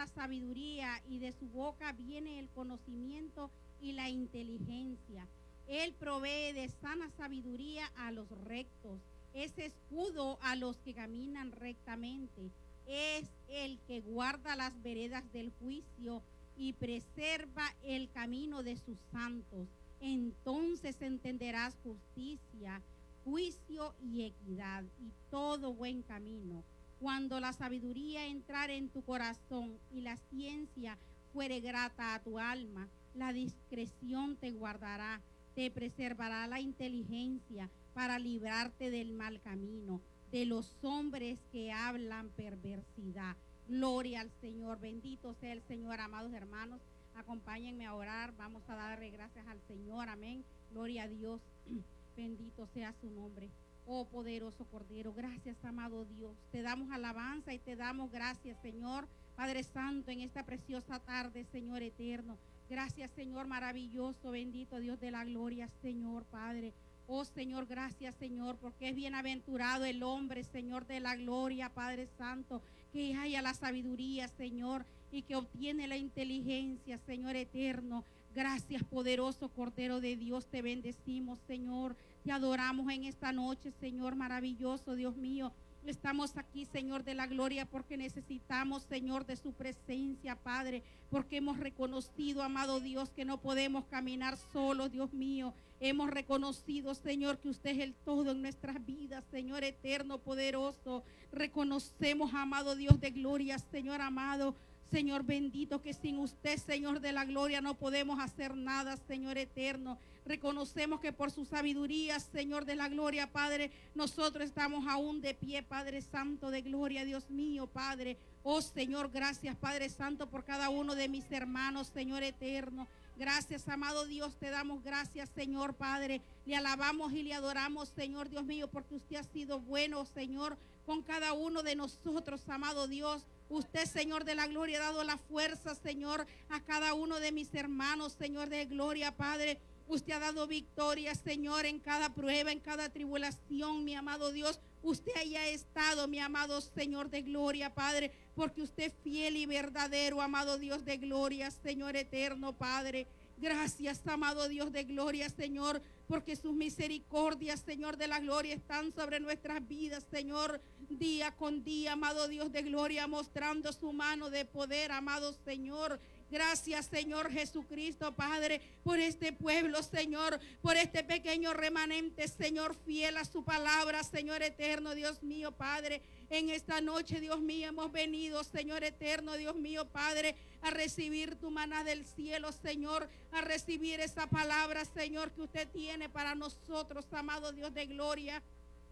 la sabiduría y de su boca viene el conocimiento y la inteligencia. Él provee de sana sabiduría a los rectos, es escudo a los que caminan rectamente, es el que guarda las veredas del juicio y preserva el camino de sus santos. Entonces entenderás justicia, juicio y equidad y todo buen camino. Cuando la sabiduría entrare en tu corazón y la ciencia fuere grata a tu alma, la discreción te guardará, te preservará la inteligencia para librarte del mal camino, de los hombres que hablan perversidad. Gloria al Señor, bendito sea el Señor. Amados hermanos, acompáñenme a orar, vamos a darle gracias al Señor, amén, gloria a Dios, bendito sea su nombre. Oh poderoso Cordero, gracias amado Dios, te damos alabanza y te damos gracias Señor, Padre Santo, en esta preciosa tarde, Señor eterno. Gracias Señor maravilloso, bendito Dios de la gloria, Señor Padre. Oh Señor, gracias Señor, porque es bienaventurado el hombre, Señor de la gloria, Padre Santo, que haya la sabiduría, Señor, y que obtiene la inteligencia, Señor eterno. Gracias, poderoso Cordero de Dios, te bendecimos, Señor. Te adoramos en esta noche, Señor maravilloso, Dios mío. Estamos aquí, Señor de la gloria, porque necesitamos, Señor, de su presencia, Padre, porque hemos reconocido, amado Dios, que no podemos caminar solos, Dios mío. Hemos reconocido, Señor, que usted es el todo en nuestras vidas, Señor eterno, poderoso. Reconocemos, amado Dios de gloria, Señor amado, Señor bendito, que sin usted, Señor de la gloria, no podemos hacer nada, Señor eterno. Reconocemos que por su sabiduría, Señor de la gloria, Padre, nosotros estamos aún de pie, Padre Santo de gloria, Dios mío, Padre. Oh Señor, gracias, Padre Santo, por cada uno de mis hermanos, Señor eterno. Gracias, amado Dios, te damos gracias, Señor Padre. Le alabamos y le adoramos, Señor Dios mío, porque usted ha sido bueno, Señor, con cada uno de nosotros, amado Dios. Usted, Señor de la gloria, ha dado la fuerza, Señor, a cada uno de mis hermanos, Señor de gloria, Padre. Usted ha dado victoria, Señor, en cada prueba, en cada tribulación, mi amado Dios. Usted haya estado, mi amado Señor de gloria, Padre, porque usted es fiel y verdadero, amado Dios de gloria, Señor eterno, Padre. Gracias, amado Dios de gloria, Señor, porque sus misericordias, Señor de la gloria, están sobre nuestras vidas, Señor, día con día, amado Dios de gloria, mostrando su mano de poder, amado Señor. Gracias, Señor Jesucristo, Padre, por este pueblo, Señor, por este pequeño remanente, Señor, fiel a su palabra, Señor eterno, Dios mío, Padre. En esta noche, Dios mío, hemos venido, Señor eterno, Dios mío, Padre, a recibir tu maná del cielo, Señor, a recibir esa palabra, Señor, que usted tiene para nosotros, amado Dios de gloria.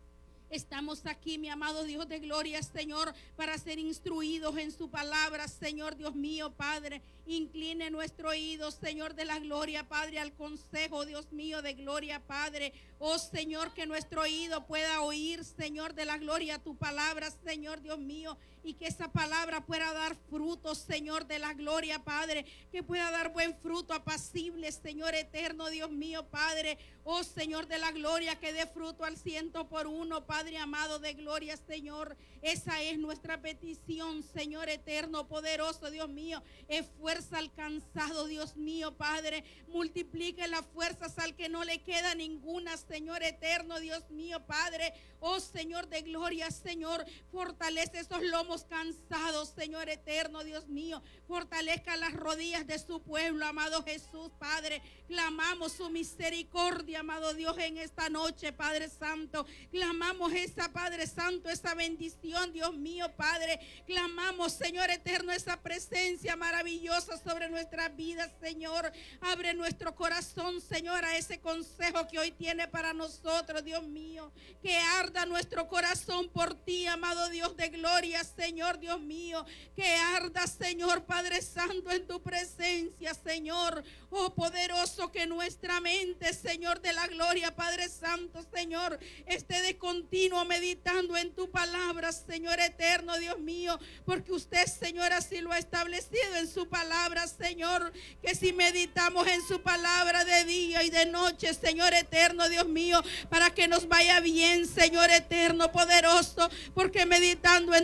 Estamos aquí, mi amado Dios de gloria, Señor, para ser instruidos en su palabra, Señor Dios mío, Padre. Incline nuestro oído, Señor de la gloria, Padre, al consejo, Dios mío, de gloria, Padre. Oh, Señor, que nuestro oído pueda oír, Señor de la gloria, tu palabra, Señor Dios mío, y que esa palabra pueda dar frutos, Señor de la gloria, Padre, que pueda dar buen fruto apacible, Señor eterno, Dios mío, Padre. Oh, Señor de la gloria, que dé fruto al 100 por 1, Padre amado de gloria, Señor. Esa es nuestra petición, Señor eterno, poderoso, Dios mío. Esfuerza al cansado, Dios mío, Padre. Multiplique las fuerzas al que no le queda ninguna, Señor eterno, Dios mío, Padre. Oh, Señor de gloria, Señor, fortalece esos lomos cansados, Señor eterno, Dios mío. Fortalezca las rodillas de su pueblo, amado Jesús, Padre. Clamamos su misericordia, amado Dios, en esta noche, Padre Santo. Clamamos esa, Padre Santo, esa bendición, Dios mío, Padre. Clamamos, Señor eterno, esa presencia maravillosa sobre nuestras vidas, Señor. Abre nuestro corazón, Señor, a ese consejo que hoy tiene para nosotros, Dios mío. Que arda nuestro corazón por ti, amado Dios de gloria, Señor, Dios mío. Que arda, Señor, Padre Santo, en tu presencia, Señor. Oh, poderoso, que nuestra mente, Señor de la gloria, Padre Santo, Señor, esté de continuo meditando en tu palabra, Señor eterno, Dios mío, porque usted, Señor, así lo ha establecido en su palabra, Señor, que si meditamos en su palabra de día y de noche, Señor eterno, Dios mío, para que nos vaya bien, Señor eterno, poderoso, porque meditando en tu palabra,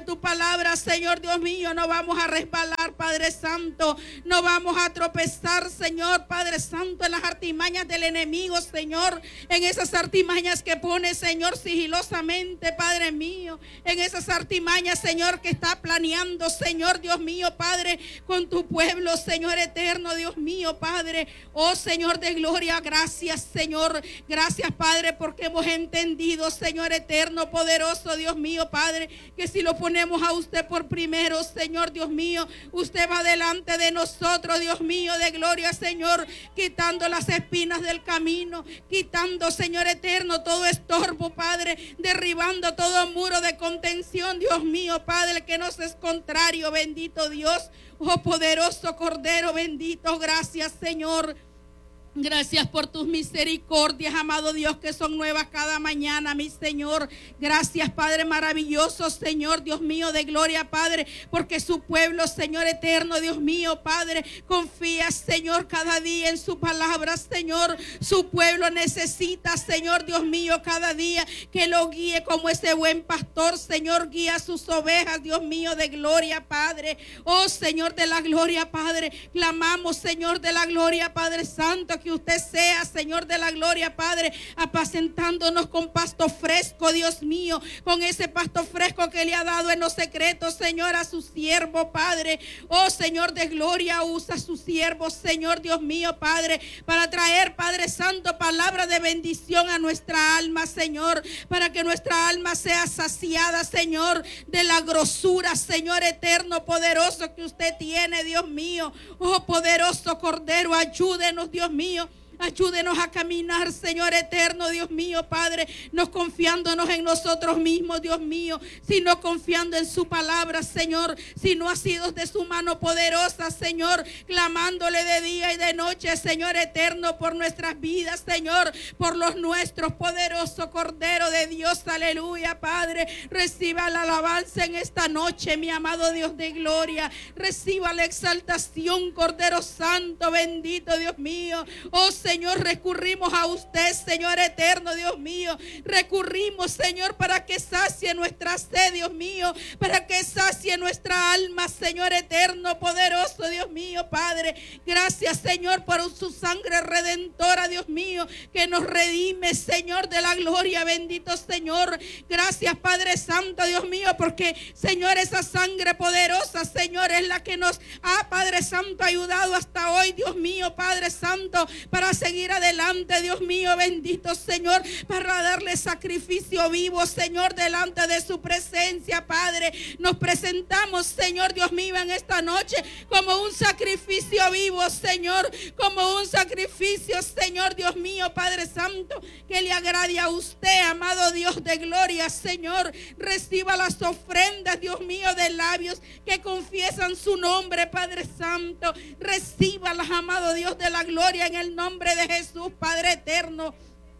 palabra, Señor Dios mío, no vamos a resbalar, Padre Santo, no vamos a tropezar, Señor Padre Santo, en las artimañas del enemigo, Señor, en esas artimañas que pone, Señor, sigilosamente, Padre mío, en esas artimañas, Señor, que está planeando, Señor Dios mío, Padre, con tu pueblo, Señor eterno, Dios mío, Padre. Oh Señor de gloria, gracias, Señor, gracias, Padre, porque hemos entendido, Señor eterno, poderoso, Dios mío, Padre, que si lo ponemos a usted por primero, Señor Dios mío, usted va delante de nosotros, Dios mío, de gloria, Señor, quitando las espinas del camino, quitando, Señor eterno, todo estorbo, Padre, derribando todo muro de contención, Dios mío, Padre, que nos es contrario, bendito Dios, oh poderoso Cordero, bendito, gracias, Señor. Gracias por tus misericordias, amado Dios, que son nuevas cada mañana, mi Señor. Gracias, Padre maravilloso, Señor, Dios mío, de gloria, Padre, porque su pueblo, Señor eterno, Dios mío, Padre, confía, Señor, cada día en su palabra, Señor. Su pueblo necesita, Señor, Dios mío, cada día que lo guíe como ese buen pastor, Señor, guía a sus ovejas, Dios mío, de gloria, Padre. Oh, Señor de la gloria, Padre, clamamos, Señor de la gloria, Padre Santo, que usted sea, Señor de la gloria, Padre, apacentándonos con pasto fresco, Dios mío, con ese pasto fresco que le ha dado en los secretos, Señor, a su siervo, Padre. Oh, Señor de gloria, usa a su siervo, Señor, Dios mío, Padre, para traer, Padre Santo, palabra de bendición a nuestra alma, Señor, para que nuestra alma sea saciada, Señor, de la grosura, Señor eterno, poderoso que usted tiene, Dios mío. Oh, poderoso Cordero, ayúdenos, Dios mío. Ayúdenos a caminar, Señor eterno, Dios mío, Padre, no confiándonos en nosotros mismos, Dios mío, sino confiando en su palabra, Señor, sino asidos de su mano poderosa, Señor, clamándole de día y de noche, Señor eterno, por nuestras vidas, Señor, por los nuestros, poderoso Cordero de Dios, aleluya, Padre. Reciba la alabanza en esta noche, mi amado Dios de gloria, reciba la exaltación, Cordero Santo, bendito Dios mío. Oh Señor, recurrimos a usted, Señor eterno, Dios mío. Recurrimos, Señor, para que sacie nuestra sed, Dios mío, para que sacie nuestra alma, Señor eterno, poderoso, Dios mío, Padre. Gracias, Señor, por su sangre redentora, Dios mío, que nos redime, Señor de la gloria, bendito Señor. Gracias, Padre Santo, Dios mío, porque, Señor, esa sangre poderosa, Señor, es la que nos ha, Padre Santo, ayudado hasta hoy, Dios mío, Padre Santo, para seguir adelante, Dios mío, bendito Señor, para darle sacrificio vivo, Señor, delante de su presencia, Padre. Nos presentamos, Señor, Dios mío, en esta noche como un sacrificio vivo, Señor, como un sacrificio, Señor, Dios mío, Padre Santo, que le agrade a usted, amado Dios de gloria, Señor. Reciba las ofrendas, Dios mío, de labios que confiesan su nombre, Padre Santo. Recíbalas, amado Dios de la gloria, en el nombre de Jesús, Padre eterno.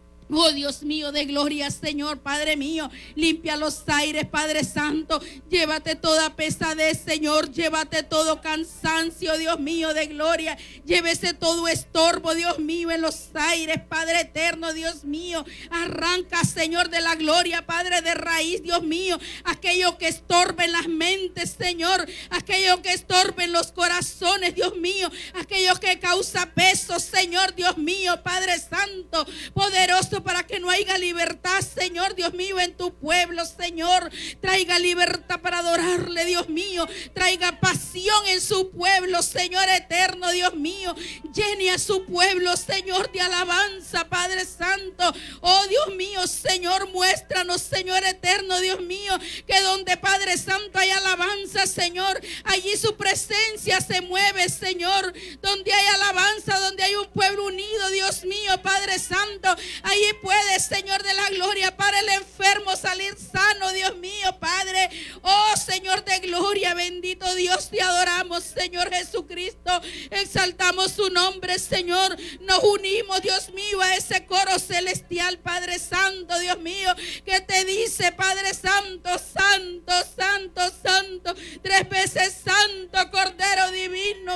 Oh Dios mío de gloria, Señor, Padre mío, limpia los aires, Padre Santo, llévate toda pesadez, Señor, llévate todo cansancio, Dios mío de gloria, llévese todo estorbo, Dios mío, en los aires, Padre eterno, Dios mío, arranca, Señor de la gloria, Padre de raíz, Dios mío, aquello que estorbe en las mentes, Señor, aquello que estorbe en los corazones, Dios mío, aquello que causa peso, Señor, Dios mío, Padre Santo, poderoso, para que no haya libertad, Señor, Dios mío, en tu pueblo, Señor. Traiga libertad para adorarle, Dios mío. Traiga pasión en su pueblo, Señor eterno, Dios mío. Llene a su pueblo, Señor, de alabanza, Padre Santo. Oh Dios mío, Señor, muéstranos, Señor eterno, Dios mío, que donde, Padre Santo, hay alabanza, Señor, allí su presencia se mueve, Señor. Donde hay alabanza, donde hay un pueblo unido, Dios mío, Padre Santo, ahí puede, Señor de la gloria, para el enfermo salir sano, Dios mío, Padre. Oh Señor de gloria, bendito Dios, te adoramos, Señor Jesucristo. Exaltamos su nombre, Señor. Nos unimos, Dios mío, a ese coro celestial, Padre Santo, Dios mío, que te dice, Padre Santo, Santo, Santo, Santo, tres veces Santo, Cordero divino,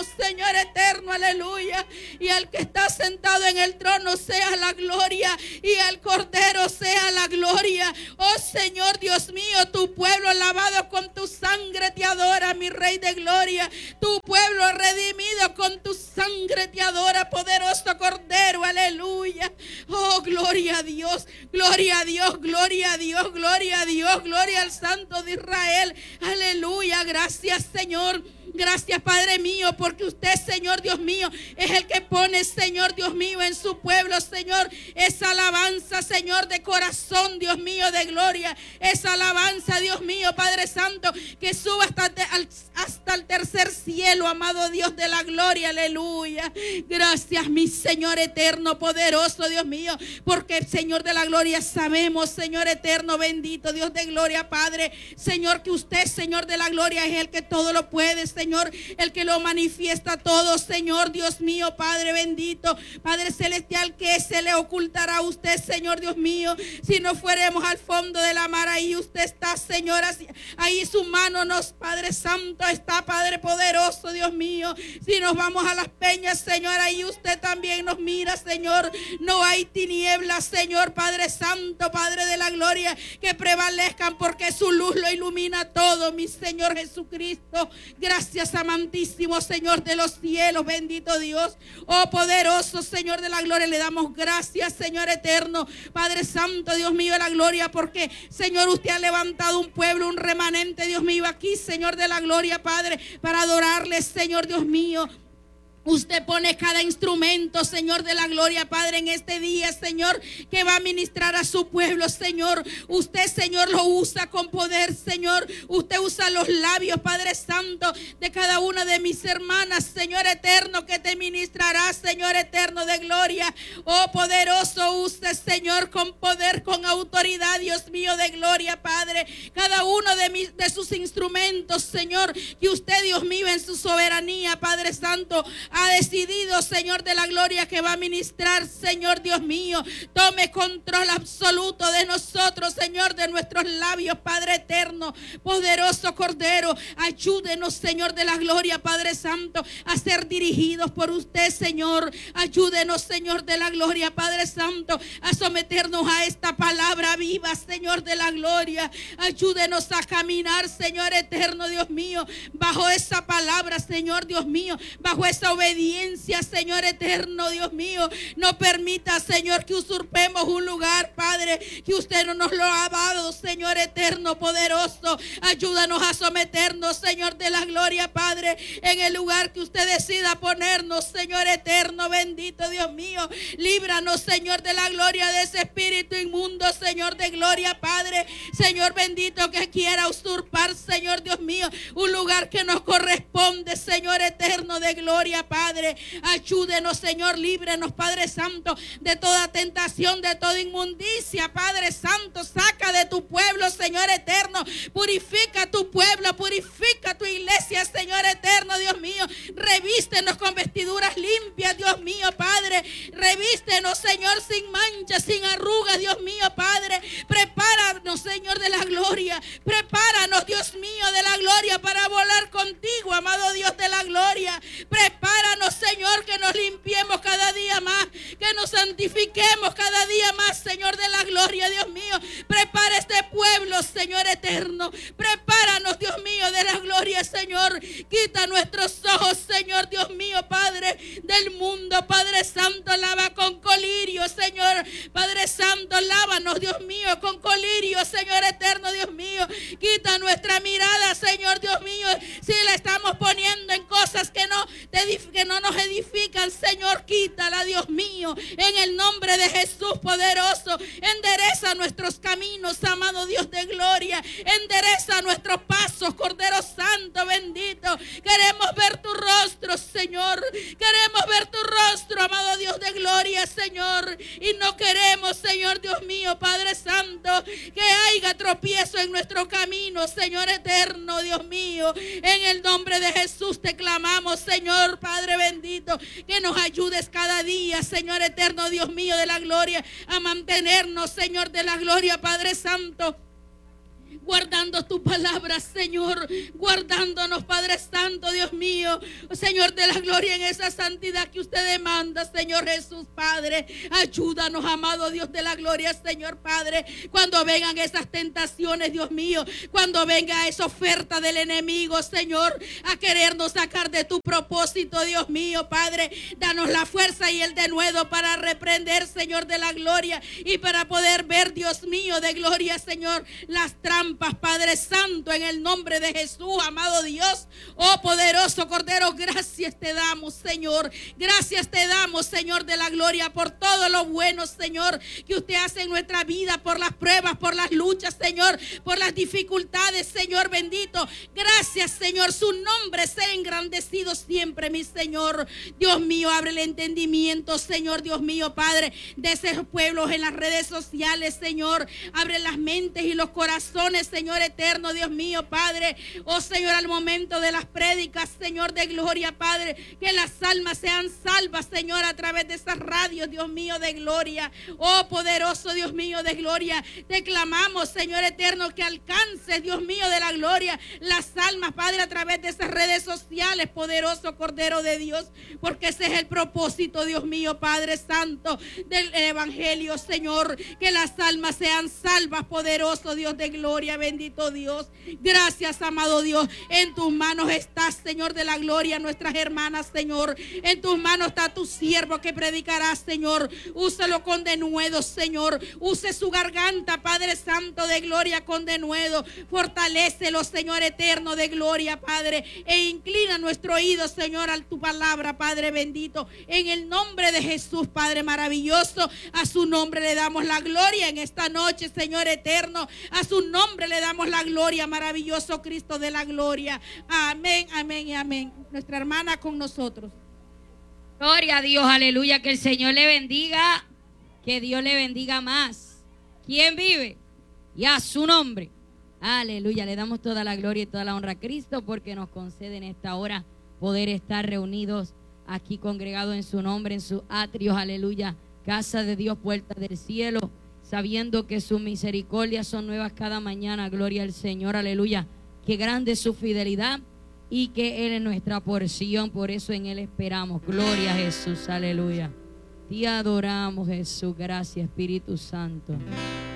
trono, Señor eterno, aleluya. Y al que está sentado en el trono sea la gloria, y al Cordero sea la gloria. Oh Señor Dios mío, tu pueblo lavado con tu sangre te adora, mi Rey de gloria. Tu pueblo redimido con tu sangre te adora, poderoso Cordero, aleluya. Oh, gloria a Dios, gloria a Dios, gloria a Dios, gloria a Dios, gloria al Santo de Israel, aleluya. Gracias, Señor. Gracias, Padre mío, porque usted, Señor Dios mío, es el que pone, Señor Dios mío, en su pueblo, Señor, esa alabanza, Señor, de corazón, Dios mío, de gloria. Esa alabanza, Dios mío, Padre Santo, que suba hasta el tercer cielo, amado Dios de la gloria, aleluya. Gracias, mi Señor eterno, poderoso, Dios mío, porque, Señor de la gloria, sabemos, Señor eterno, bendito Dios de gloria, Padre, Señor, que usted, Señor de la gloria, es el que todo lo puede, Señor, el que lo manifiesta todo, Señor Dios mío, Padre bendito, Padre celestial, que se le ocultará a usted, Señor Dios mío, si no fuéramos al fondo de la mar, ahí usted está, Señor, ahí su mano nos, Padre Santo, está, Padre poderoso, Dios mío. Si nos vamos a las peñas, Señor, ahí usted también nos mira, Señor. No hay tinieblas, Señor, Padre Santo, Padre de la gloria, que prevalezcan, porque su luz lo ilumina todo, mi Señor Jesucristo. Gracias, amantísimo Señor de los cielos, bendito Dios. Oh, poderoso Señor de la gloria, le damos gracias, Señor eterno, Padre Santo, Dios mío de la gloria, porque, Señor, usted ha levantado un pueblo, un remanente, Dios mío, aquí, Señor de la gloria, Padre, para adorarle, Señor Dios mío. Usted pone cada instrumento, Señor de la gloria, Padre, en este día, Señor, que va a ministrar a su pueblo, Señor. Usted, Señor, lo usa con poder, Señor. Usted usa los labios, Padre Santo, de cada una de mis hermanas, Señor eterno, que te ministrará, Señor eterno de gloria. Oh, poderoso, usted, Señor, con poder, con autoridad, Dios mío de gloria, Padre. Cada uno de sus instrumentos, Señor, que usted, Dios mío, en su soberanía, Padre Santo, ha decidido, Señor de la gloria, que va a ministrar, Señor Dios mío. Tome control absoluto de nosotros, Señor, de nuestros labios, Padre eterno, poderoso Cordero. Ayúdenos, Señor de la gloria, Padre Santo, a ser dirigidos por usted, Señor. Ayúdenos, Señor de la gloria, Padre Santo, a someternos a esta palabra viva, Señor de la gloria. Ayúdenos a caminar, Señor eterno, Dios mío, bajo esa palabra, Señor Dios mío, bajo esa obediencia, Señor eterno, Dios mío. No permita, Señor, que usurpemos un lugar, Padre, que usted no nos lo ha dado, Señor eterno, poderoso. Ayúdanos a someternos, Señor de la gloria, Padre, en el lugar que usted decida ponernos, Señor eterno, bendito Dios mío. Líbranos, Señor de la gloria, de ese espíritu inmundo, Señor de gloria, Padre. Señor bendito, que quiera usurpar, Señor Dios mío, un lugar que nos corresponde, Señor eterno de gloria, Padre. Ayúdenos, Señor, líbrenos, Padre Santo, de toda tentación, de toda inmundicia, Padre Santo. Saca de tu pueblo, Señor eterno. Purifica tu pueblo, purifica tu iglesia, Señor eterno, Dios mío. Revístenos con vestiduras limpias, Dios mío, Padre. Revístenos, Señor, sin manchas, sin arrugas, Dios mío, Padre. Prepáranos, Señor de la gloria. Prepáranos, Dios mío, de la gloria, para volar contigo, amado Dios de la gloria. Prepáranos, Señor, que nos limpiemos cada día más, que nos santifiquemos cada día más, Señor de la gloria, Dios mío. Prepara este pueblo, Señor eterno. Prepáranos, Dios mío, de la gloria, Señor. Quita nuestros ojos, Señor, Dios mío, Padre, del mundo, Padre Santo. Lava con colirio, Señor, Padre Santo. Lávanos, Dios mío, con colirio, Señor eterno, Dios mío. Quita nuestra mirada, Señor, Dios mío, si la estamos poniendo en cosas que no nos edifican, Señor, quítala, Dios mío, en el nombre de Jesús poderoso. Endereza nuestros caminos, amado Dios de gloria. Endereza nuestros pasos, Cordero Santo bendito. Queremos ver tu rostro, Señor. Queremos ver tu rostro, amado Dios de gloria, Señor. Y no queremos, Señor Dios mío, Padre Santo, que haya tropiezo en nuestro camino, Señor eterno, Dios mío. En el nombre de Jesús te clamamos, Señor, Padre bendito, que nos ayudes cada día, Señor eterno, Dios mío de la gloria, a mantenernos, Señor de la gloria, Padre Santo, guardando tu palabra, Señor, guardándonos, Padre Santo, Dios mío, Señor de la gloria, en esa santidad que usted demanda, Señor Jesús, Padre. Ayúdanos, amado Dios de la gloria, Señor, Padre, cuando vengan esas tentaciones, Dios mío, cuando venga esa oferta del enemigo, Señor, a querernos sacar de tu propósito, Dios mío, Padre, danos la fuerza y el denuedo para reprender, Señor de la gloria, y para poder ver, Dios mío, de gloria, Señor, las trampas, Padre Santo, en el nombre de Jesús, amado Dios. Oh poderoso Cordero, gracias te damos, Señor. Gracias te damos, Señor de la gloria, por todo lo bueno, Señor, que usted hace en nuestra vida, por las pruebas, por las luchas, Señor, por las dificultades, Señor bendito. Gracias, Señor. Su nombre sea engrandecido siempre, mi Señor. Dios mío, abre el entendimiento, Señor, Dios mío, Padre, de esos pueblos en las redes sociales, Señor. Abre las mentes y los corazones, Señor eterno, Dios mío, Padre. Oh, Señor, al momento de las prédicas, Señor de gloria, Padre, que las almas sean salvas, Señor, a través de esas radios, Dios mío, de gloria. Oh, poderoso Dios mío, de gloria, te clamamos, Señor eterno, que alcance, Dios mío, de la gloria, las almas, Padre, a través de esas redes sociales, poderoso Cordero de Dios, porque ese es el propósito, Dios mío, Padre Santo, del Evangelio, Señor, que las almas sean salvas, poderoso Dios de gloria, bendito Dios. Gracias, amado Dios. En tus manos está, Señor de la gloria, nuestras hermanas, Señor. En tus manos está tu siervo que predicará, Señor. Úsalo con denuedo, Señor. Use su garganta, Padre Santo de gloria, con denuedo. Fortalécelo, Señor eterno de gloria, Padre. E inclina nuestro oído, Señor, a tu palabra, Padre bendito. En el nombre de Jesús, Padre maravilloso, a su nombre le damos la gloria en esta noche, Señor eterno. A su nombre le damos la gloria, maravilloso Cristo de la gloria. Amén, amén y amén. Nuestra hermana con nosotros. Gloria a Dios, aleluya, que el Señor le bendiga, que Dios le bendiga más. ¿Quién vive? Y a su nombre. Aleluya, le damos toda la gloria y toda la honra a Cristo porque nos concede en esta hora poder estar reunidos aquí congregados en su nombre, en sus atrios, aleluya, casa de Dios, puerta del cielo, sabiendo que sus misericordias son nuevas cada mañana, gloria al Señor, aleluya, que grande es su fidelidad y que Él es nuestra porción, por eso en Él esperamos, gloria a Jesús, aleluya. Te adoramos, Jesús, gracias Espíritu Santo.